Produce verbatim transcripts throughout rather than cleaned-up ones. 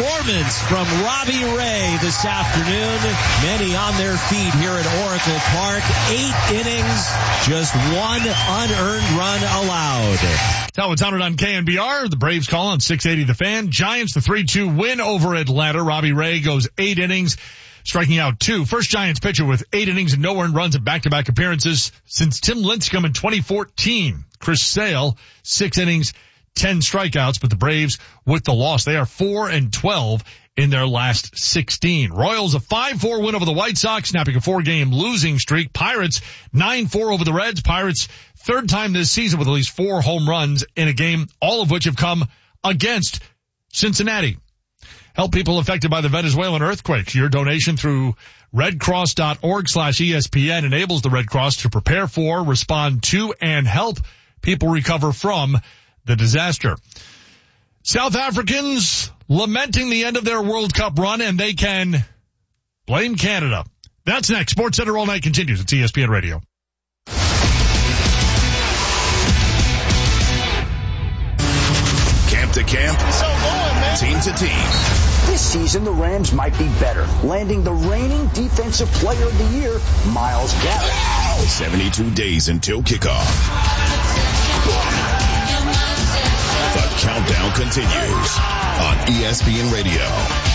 performance from Robbie Ray this afternoon. Many on their feet here at Oracle Park. Eight innings, just one unearned run allowed. Now it's on K N B R. The Braves call on six eighty The Fan. Giants, the three two win over Atlanta. Robbie Ray goes eight innings, striking out two. First Giants pitcher with eight innings and no earned runs in back-to-back appearances since Tim Lincecum in twenty fourteen. Chris Sale, six innings, ten strikeouts, but the Braves with the loss. They are four and twelve in their last sixteen. Royals a five four win over the White Sox, snapping a four-game losing streak. Pirates nine four over the Reds. Pirates third time this season with at least four home runs in a game, all of which have come against Cincinnati. Help people affected by the Venezuelan earthquake. Your donation through redcross.org slash ESPN enables the Red Cross to prepare for, respond to, and help people recover from the disaster. South Africans lamenting the end of their World Cup run, and they can blame Canada. That's next. SportsCenter All Night continues. It's E S P N Radio. Camp to camp, so long, man. Team to team. This season, the Rams might be better, landing the reigning Defensive Player of the Year, Myles Garrett. seventy-two days until kickoff. The countdown continues on E S P N Radio.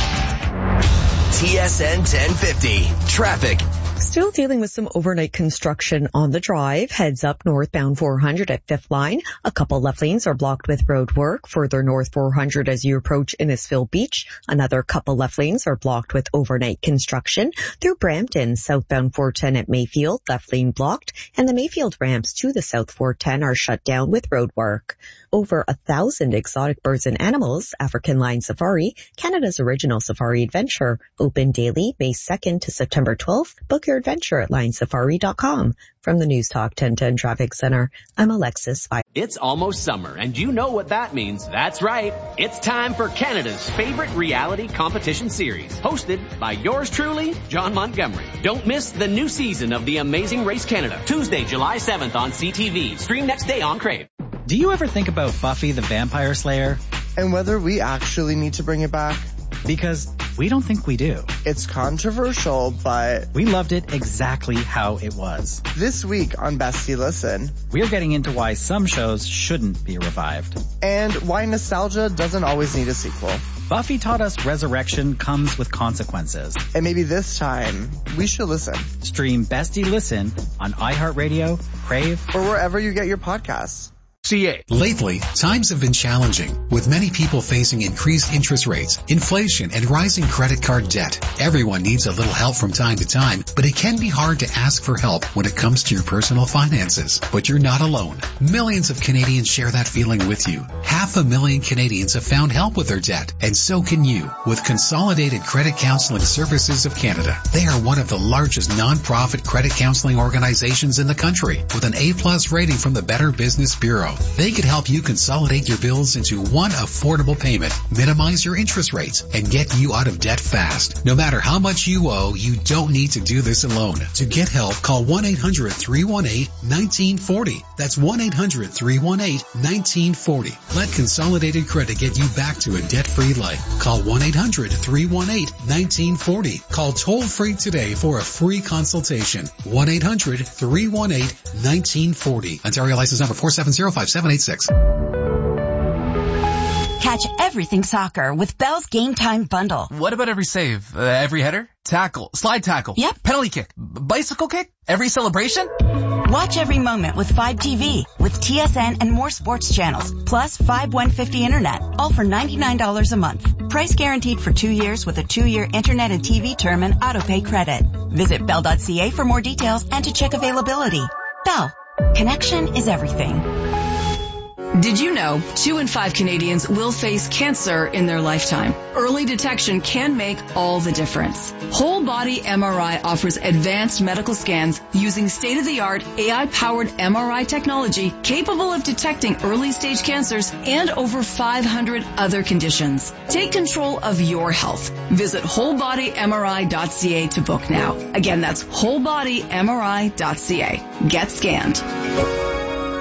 T S N ten fifty. Traffic. Still dealing with some overnight construction on the drive. Heads up northbound four hundred at Fifth Line. A couple left lanes are blocked with road work. Further north four hundred as you approach Innisfil Beach. Another couple left lanes are blocked with overnight construction. Through Brampton, southbound four ten at Mayfield, left lane blocked. And the Mayfield ramps to the south four ten are shut down with road work. Over a thousand exotic birds and animals, African Line Safari, Canada's original safari adventure, open daily May second to September twelfth. Book your adventure at line safari dot com. From the News Talk ten ten Traffic Center, I'm Alexis. It's almost summer, and you know what that means. That's right. It's time for Canada's favorite reality competition series, hosted by yours truly, John Montgomery. Don't miss the new season of The Amazing Race Canada, Tuesday, July seventh on C T V. Stream next day on Crave. Do you ever think about Buffy the Vampire Slayer? And whether we actually need to bring it back? Because we don't think we do. It's controversial, but we loved it exactly how it was. This week on Bestie Listen, we're getting into why some shows shouldn't be revived. And why nostalgia doesn't always need a sequel. Buffy taught us resurrection comes with consequences. And maybe this time, we should listen. Stream Bestie Listen on iHeartRadio, Crave, or wherever you get your podcasts. C A. Lately, times have been challenging, with many people facing increased interest rates, inflation, and rising credit card debt. Everyone needs a little help from time to time, but it can be hard to ask for help when it comes to your personal finances. But you're not alone. Millions of Canadians share that feeling with you. Half a million Canadians have found help with their debt, and so can you with Consolidated Credit Counseling Services of Canada. They are one of the largest non-profit credit counseling organizations in the country, with an A plus rating from the Better Business Bureau. They could help you consolidate your bills into one affordable payment, minimize your interest rates, and get you out of debt fast. No matter how much you owe, you don't need to do this alone. To get help, call one eight hundred three one eight one nine four zero. That's one eight hundred three one eight one nine four zero. Let Consolidated Credit get you back to a debt-free life. Call one eight hundred three one eight one nine four zero. Call toll-free today for a free consultation. one eight hundred three one eight one nine four zero. Ontario license number four seven zero five seven eight six. Catch everything soccer with Bell's Game Time Bundle. What about every save? Uh, every header? Tackle? Slide tackle? Yep. Penalty kick? B- bicycle kick? Every celebration? Watch every moment with Fibe T V, with T S N and more sports channels, plus Fibe one fifty Internet, all for ninety-nine dollars a month. Price guaranteed for two years with a two-year Internet and T V term and auto-pay credit. Visit bell dot c a for more details and to check availability. Bell. Connection is everything. Did you know two in five Canadians will face cancer in their lifetime? Early detection can make all the difference. Whole Body M R I offers advanced medical scans using state-of-the-art A I-powered M R I technology capable of detecting early-stage cancers and over five hundred other conditions. Take control of your health. Visit whole body M R I dot c a to book now. Again, that's whole body M R I dot c a. Get scanned.